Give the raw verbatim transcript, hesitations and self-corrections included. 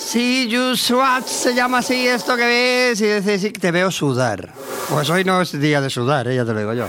See you swat, se llama así esto que ves, y dices, sí, te veo sudar. Pues hoy no es día de sudar, ¿eh? Ya te lo digo yo.